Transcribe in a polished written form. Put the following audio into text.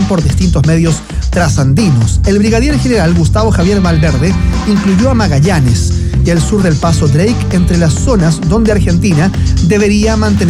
por distintos medios trasandinos. El brigadier general Gustavo Javier Valverde incluyó a Magallanes y el sur del Paso Drake entre las zonas donde Argentina debería mantener